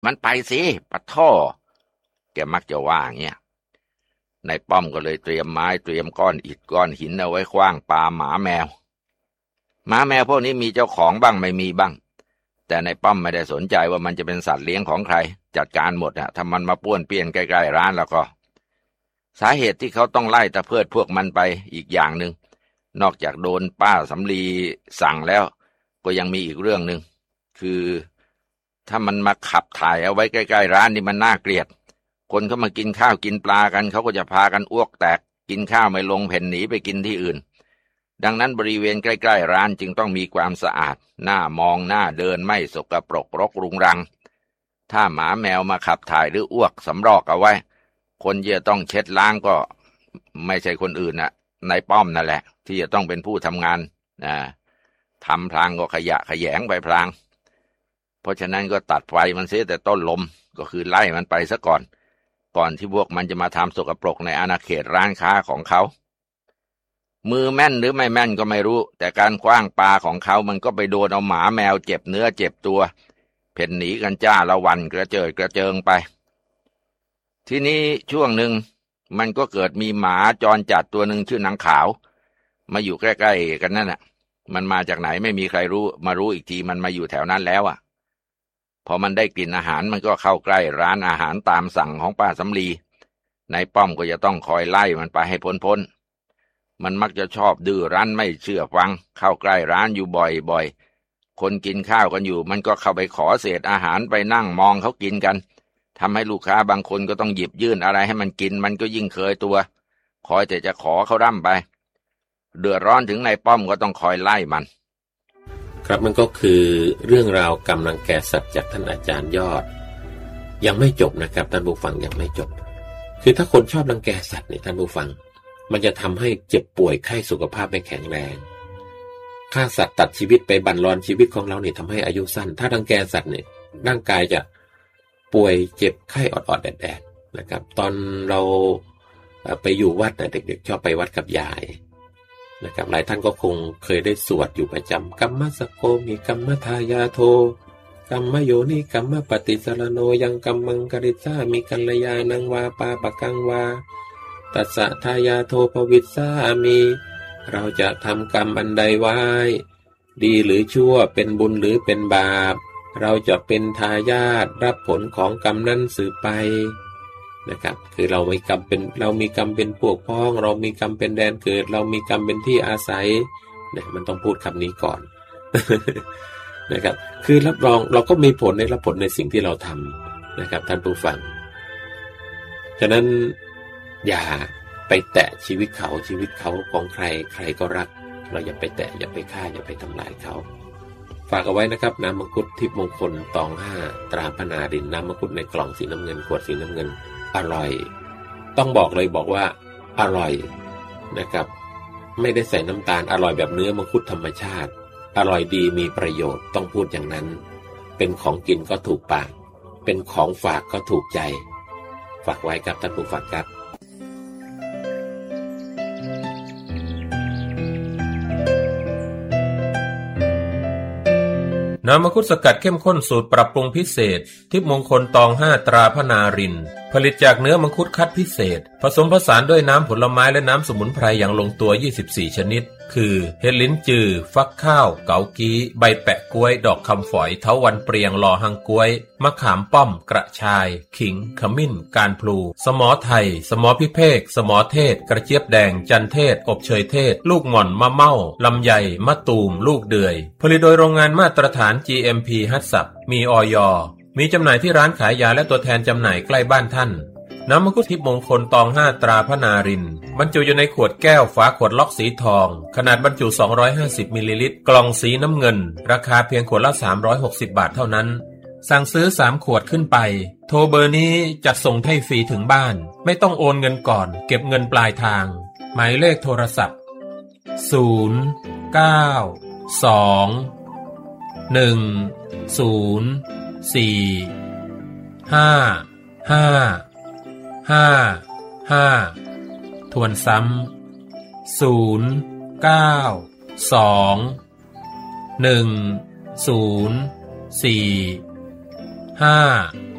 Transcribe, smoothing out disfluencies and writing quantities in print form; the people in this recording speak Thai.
มันไปสิปะท่อแกมักจะว่าเงี้ยนายป้อมก็เลยเตรียมไม้เตรียมก้อนอิฐก้อนหินเอาไว้ขว้างปาหมาแมวพวกนี้มีเจ้าของบ้างไม่มีบ้างแต่นายป้อมไม่ได้สนใจว่ามันจะเป็นสัตว์เลี้ยงของใครจัดการหมดอะถ้ามันมาป้วนเปี้ยนใกล้ๆร้านแล้วก็สาเหตุที่เขาต้องไล่ตะเพิดพวกมันไปอีกอย่างหนึ่งนอกจากโดนป้าสำลีสั่งแล้วก็ยังมีอีกเรื่องหนึ่งคือถ้ามันมาขับถ่ายเอาไว้ใกล้ๆร้านนี่มันน่าเกลียดคนเขามากินข้าวกินปลากันเขาก็จะพากันอ้วกแตกกินข้าวไม่ลงเพ่นหนีไปกินที่อื่นดังนั้นบริเวณใกล้ๆร้านจึงต้องมีความสะอาดน่ามองน่าเดินไม่สกปรกรกรุงรังถ้าหมาแมวมาขับถ่ายหรืออ้วกสำรอกเอาไว้คนจะต้องเช็ดล้างก็ไม่ใช่คนอื่นน่ะนายป้อมนั่นแหละที่จะต้องเป็นผู้ทำงานทำพลางก็ขยะแขยงไปพลางเพราะฉะนั้นก็ตัดไฟมันเสียแต่ต้นลมก็คือไล่มันไปซะก่อนที่พวกมันจะมาทำสกปรกในอาณาเขตร้านค้าของเขามือแม่นหรือไม่แม่นก็ไม่รู้แต่การขว้างปลาของเขามันก็ไปโดนเอาหมาแมวเจ็บเนื้อเจ็บตัวเพ่นหนีกันจ้าละวันกระเจิดกระเจิงไปทีนี้ช่วงหนึ่งมันก็เกิดมีหมาจรจัดตัวหนึ่งชื่อนางขาวมาอยู่ใกล้ๆกันนั่นน่ะมันมาจากไหนไม่มีใครรู้มารู้อีกทีมันมาอยู่แถวนั้นแล้วพอมันได้กลิ่นอาหารมันก็เข้าใกล้ร้านอาหารตามสั่งของป้าสำลีนายป้อมก็จะต้องคอยไล่มันไปให้พ้นมันมักจะชอบดื้อรั้นไม่เชื่อฟังเข้าใกล้ร้านอยู่บ่อยๆคนกินข้าวกันอยู่มันก็เข้าไปขอเศษอาหารไปนั่งมองเขากินกันทำให้ลูกค้าบางคนก็ต้องหยิบยื่นอะไรให้มันกินมันก็ยิ่งเคยตัวคอยแต่จะขอเขาร่ำไปเดือดร้อนถึงนายป้อมก็ต้องคอยไล่มันครับมันก็คือเรื่องราวกำลังแก่สัตว์จากท่านอาจารย์ยอดยังไม่จบนะครับท่านผู้ฟังยังไม่จบคือถ้าคนชอบรังแกสัตว์เนี่ยท่านผู้ฟังมันจะทำให้เจ็บป่วยไข้สุขภาพไม่แข็งแรงฆ่าสัตว์ตัดชีวิตไปบั่นรอนชีวิตของเราเนี่ยทำให้อายุสั้นถ้ารังแกสัตว์เนี่ยร่างกายจะป่วยเจ็บไข้ออดๆแดดๆนะครับตอนเราไปอยู่วัดเด็กๆชอบไปวัดกับยายนะครับหลายท่านก็คงเคยได้สวดอยู่ประจำกัมมสโกมิกัมมทายาโทกัมมโยนิกัมมปฏิสรโนยังกัมมังกริสามิกัลยานังวาปาปะกังวาตัสสะทายาโทภวิสสามิเราจะทำกรรมอันใดไว้ดีหรือชั่วเป็นบุญหรือเป็นบาปเราจะเป็นทายาทรับผลของกรรมนั้นสืบไปนะครับคือเรามีกรรมเป็นพวกพ้องเรามีกรรมเป็นแดนเกิดเรามีกรรมเป็นที่อาศัยเนี่ยมันต้องพูดคำนี้ก่อน นะครับคือรับรองเราก็มีผลรับผลในสิ่งที่เราทำนะครับท่านผู้ฟังฉะนั้นอย่าไปแตะชีวิตเขาของใครก็รักเราอย่าไปแตะอย่าไปฆ่าอย่าไปทำลายเขาฝากเอาไว้นะครับน้ำมังคุดทิพย์มงคลตอง5ตราพนารินน้ำมังคุดในกล่องสีน้ำเงินขวดสีน้ำเงินอร่อยต้องบอกว่าอร่อยนะครับไม่ได้ใส่น้ำตาลอร่อยแบบเนื้อมังคุดธรรมชาติอร่อยดีมีประโยชน์ต้องพูดอย่างนั้นเป็นของกินก็ถูกปากเป็นของฝากก็ถูกใจฝากไว้ครับท่านผู้ฟังครับน้ำมังคุดสกัดเข้มข้นสูตรปรับปรุงพิเศษทิพย์มงคลตอง5ตราพนารินผลิตจากเนื้อมังคุดคัดพิเศษผสมผสานด้วยน้ำผลไม้และน้ำสมุนไพรอย่างลงตัว24ชนิดคือเห็ดลิ้นจือฟักข้าวเกากี้ใบแปะกล้วยดอกคำฝอยเถาวัลย์เปรียงลอหังกล้วยมะขามป้อมกระชายขิงขมิ้นการพลูสมอไทยสมอพิเภกสมอเทศกระเจี๊ยบแดงจันเทศอบเชยเทศลูกหม่อนมะเม่าลำไยมะตูมลูกเดือยผลิตโดยโรงงานมาตรฐาน GMP ฮัตสับมีอย.มีจำหน่ายที่ร้านขายยาและตัวแทนจำหน่ายใกล้บ้านท่านน้ำมังคุดทิพย์มงคลตอง5ตราพนารินบรรจุอยู่ในขวดแก้วฝาขวดล็อกสีทองขนาดบรรจุ250มิลลิลิตรกล่องสีน้ำเงินราคาเพียงขวดละ360บาทเท่านั้นสั่งซื้อ3ขวดขึ้นไปโทรเบอร์นี้จัดส่งให้ฟรีถึงบ้านไม่ต้องโอนเงินก่อนเก็บเงินปลายทางหมายเลขโทรศัพท์0 9 2 1 0 4 5 5 5 ทวนซ้ำ0 9 2 1 0 4 5